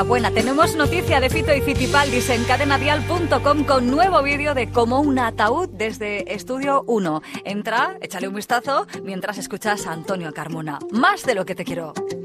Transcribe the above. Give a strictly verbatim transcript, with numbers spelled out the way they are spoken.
Buena, tenemos noticia de Fito y Fitipaldis en cadena dial punto com con nuevo vídeo de Como un ataúd desde Estudio uno. Entra, échale un vistazo mientras escuchas a Antonio Carmona. Más de lo que te quiero.